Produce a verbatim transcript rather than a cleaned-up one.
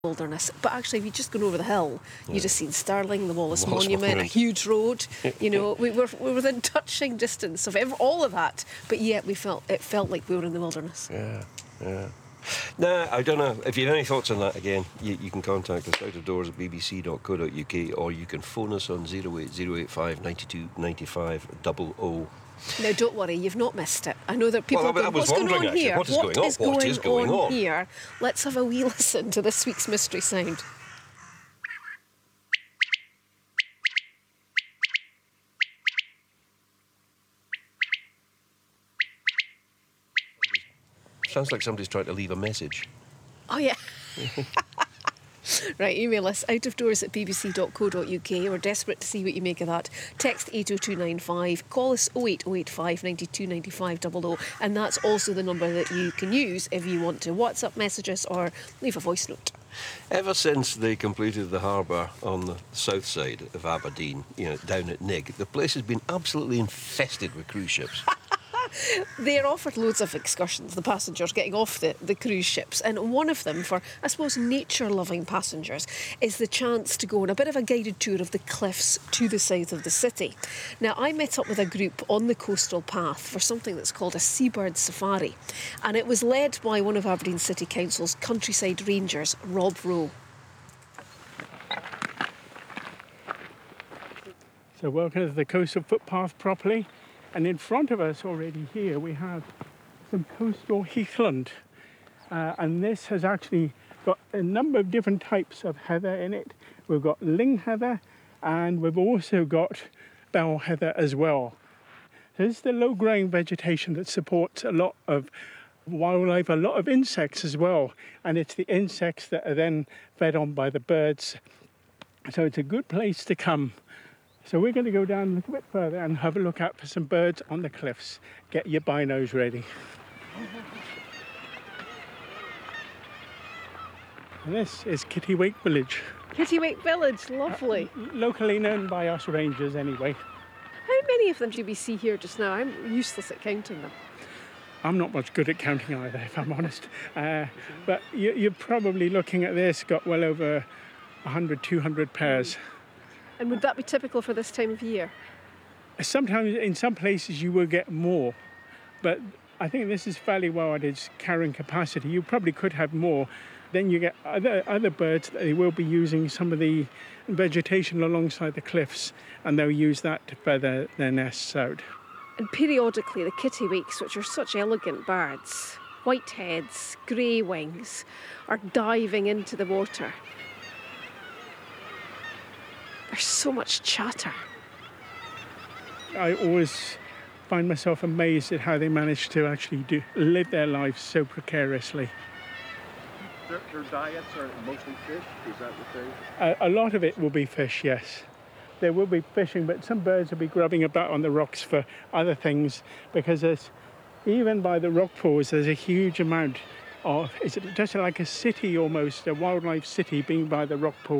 wilderness, but actually if you'd just gone over the hill, yeah. you'd have seen Stirling, the Wallace, Wallace Monument, Monument, a huge road. You know, we were, we were within touching distance of every, all of that, but yet we felt it felt like we were in the wilderness. Yeah, yeah. Nah, I don't know. If you have any thoughts on that, again, you, you can contact us out of doors at b b c dot co dot u k, or you can phone us on zero eight zero eight five nine two nine five zero zero. Now, don't worry, you've not missed it. I know that people well, are going, what's going on actually, here? What is going on? Is going what is going on, on here? Let's have a wee listen to this week's mystery sound. Sounds like somebody's trying to leave a message. Oh, yeah. Right, email us out of doors at b b c dot co dot u k. We're desperate to see what you make of that. Text eight oh two nine five, call us oh eight oh eight five nine two nine five zero zero, and that's also the number that you can use if you want to WhatsApp message us or leave a voice note. Ever since they completed the harbour on the south side of Aberdeen, you know, down at Nig, the place has been absolutely infested with cruise ships. They're offered loads of excursions, the passengers getting off the, the cruise ships, and one of them for, I suppose, nature-loving passengers is the chance to go on a bit of a guided tour of the cliffs to the south of the city. Now, I met up with a group on the coastal path for something that's called a seabird safari, and it was led by one of Aberdeen City Council's countryside rangers, Rob Rowe. So welcome to the coastal footpath properly. And in front of us already here we have some coastal heathland, uh, and this has actually got a number of different types of heather in it. We've got ling heather, and we've also got bell heather as well. So this is the low-growing vegetation that supports a lot of wildlife, a lot of insects as well, and it's the insects that are then fed on by the birds. So it's a good place to come. So we're going to go down a little bit further and have a look out for some birds on the cliffs. Get your binos ready. And this is Kittiwake Village. Kittiwake Village, lovely. Uh, locally known by us rangers anyway. How many of them do we see here just now? I'm useless at counting them. I'm not much good at counting either, if I'm honest. Uh, but you, you're probably looking at this, got well over one hundred, two hundred pairs. And would that be typical for this time of year? Sometimes in some places you will get more, but I think this is fairly well at its carrying capacity. You probably could have more. Then you get other other birds that they will be using some of the vegetation alongside the cliffs, and they'll use that to feather their nests out. And periodically the kittiwakes, which are such elegant birds, whiteheads, grey wings, are diving into the water. There's so much chatter. I always find myself amazed at how they manage to actually do live their lives so precariously. Their, their diets are mostly fish, is that what A, they... a lot of it will be fish, yes. There will be fishing, but some birds will be grubbing about on the rocks for other things, because there's, even by the rock pools, there's a huge amount of, it's just like a city almost, a wildlife city being by the rock pool.